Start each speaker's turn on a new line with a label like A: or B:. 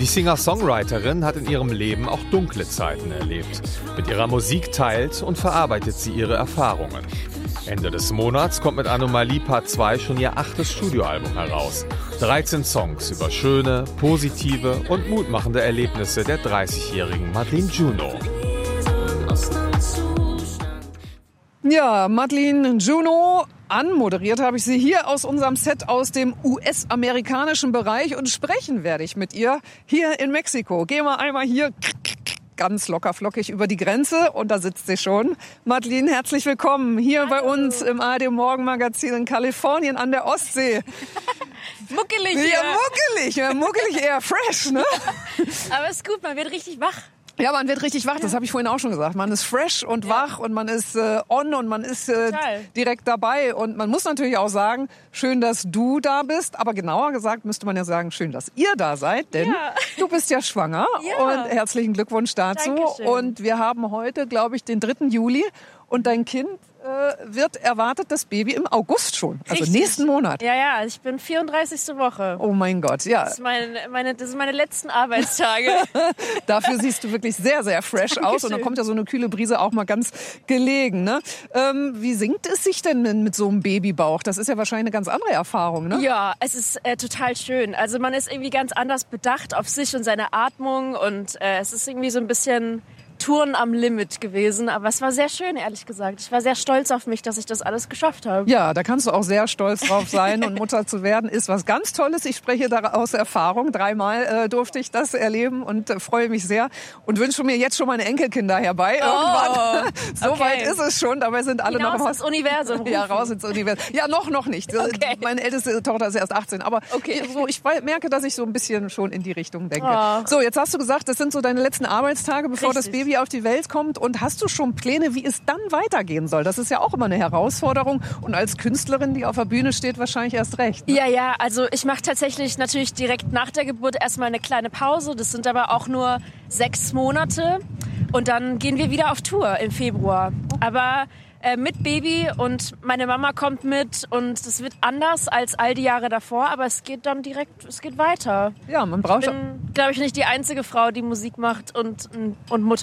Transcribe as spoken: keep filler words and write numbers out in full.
A: Die Singer-Songwriterin hat in ihrem Leben auch dunkle Zeiten erlebt. Mit ihrer Musik teilt und verarbeitet sie ihre Erfahrungen. Ende des Monats kommt mit Anomalie Part zwei schon ihr achtes Studioalbum heraus. dreizehn Songs über schöne, positive und mutmachende Erlebnisse der dreißigjährigen Madeleine Juno.
B: Ja, Madeleine Juno, anmoderiert habe ich sie hier aus unserem Set aus dem U S-amerikanischen Bereich und sprechen werde ich mit ihr hier in Mexiko. Gehen wir einmal hier ganz locker flockig über die Grenze und da sitzt sie schon. Madeleine, herzlich willkommen hier Hallo. Bei uns im A R D Morgenmagazin in Kalifornien an der Ostsee.
C: Muckelig
B: hier. Ja, muckelig, ja, muckelig eher fresh, ne?
C: Aber ist gut, man wird richtig wach.
B: Ja, man wird richtig wach, das habe ich vorhin auch schon gesagt. Man ist fresh und ja. wach und man ist äh, on und man ist äh, direkt dabei. Und man muss natürlich auch sagen, schön, dass du da bist. Aber genauer gesagt müsste man ja sagen, schön, dass ihr da seid. Denn
C: ja.
B: du bist ja schwanger
C: ja.
B: und herzlichen Glückwunsch dazu.
C: Dankeschön.
B: Und wir haben heute, glaube ich, den dritten Juli und dein Kind äh, wird erwartet, das Baby im August schon, also
C: Richtig.
B: nächsten Monat.
C: Ja, ja, ich bin vierunddreißigste Woche.
B: Oh mein Gott, ja.
C: Das, ist mein, meine, das sind meine letzten Arbeitstage.
B: Dafür siehst du wirklich sehr, sehr fresh
C: Dankeschön.
B: aus und dann kommt ja so eine kühle Brise auch mal ganz gelegen. Ne? Ähm, wie singt es sich denn mit so einem Babybauch? Das ist ja wahrscheinlich eine ganz andere Erfahrung, ne?
C: Ja, es ist äh, total schön. Also man ist irgendwie ganz anders bedacht auf sich und seine Atmung und äh, es ist irgendwie so ein bisschen Touren am Limit gewesen, aber es war sehr schön, ehrlich gesagt. Ich war sehr stolz auf mich, dass ich das alles geschafft habe.
B: Ja, da kannst du auch sehr stolz drauf sein und Mutter zu werden ist was ganz Tolles. Ich spreche da aus Erfahrung. Dreimal äh, durfte ich das erleben und äh, freue mich sehr und wünsche mir jetzt schon meine Enkelkinder herbei.
C: Oh,
B: Irgendwann. So
C: okay.
B: weit ist es schon, dabei sind alle
C: Hinaus
B: noch im
C: ins Universum rufen.
B: Ja, raus ins Universum. Ja, noch, noch nicht.
C: Okay.
B: Meine älteste Tochter ist erst achtzehn, aber
C: okay.
B: so, ich merke, dass ich so ein bisschen schon in die Richtung denke.
C: Oh.
B: So, jetzt hast du gesagt, das sind so deine letzten Arbeitstage, bevor
C: Richtig.
B: das Baby auf die Welt kommt. Und hast du schon Pläne, wie es dann weitergehen soll? Das ist ja auch immer eine Herausforderung. Und als Künstlerin, die auf der Bühne steht, wahrscheinlich erst recht. Ne?
C: Ja, ja, also ich mache tatsächlich natürlich direkt nach der Geburt erstmal eine kleine Pause. Das sind aber auch nur sechs Monate. Und dann gehen wir wieder auf Tour im Februar. Aber äh, mit Baby und meine Mama kommt mit. Und es wird anders als all die Jahre davor. Aber es geht dann direkt, es geht weiter.
B: Ja, man braucht...
C: Ich bin, glaube ich, nicht die einzige Frau, die Musik macht und, und Mutter